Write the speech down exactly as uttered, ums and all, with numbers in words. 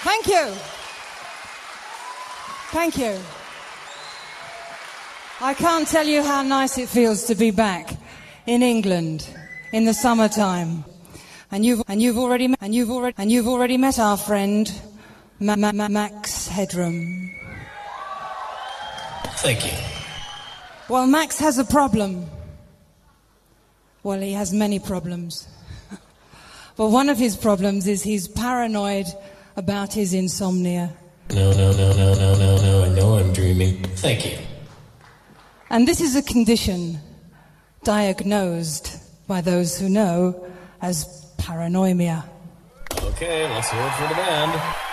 Thank you. Thank you. I can't tell you how nice it feels to be back in England in the summertime. And you've and you've already met, and you've already and you've already met our friend Ma- Ma- Ma- Max Headroom. Thank you. Well, Max has a problem. Well, he has many problems. But one of his problems is he's paranoid about his insomnia. No, no, no, no, no, no, no. I know I'm dreaming. Thank you. And this is a condition diagnosed by those who know as paranoia. Okay, let's hear it for the band.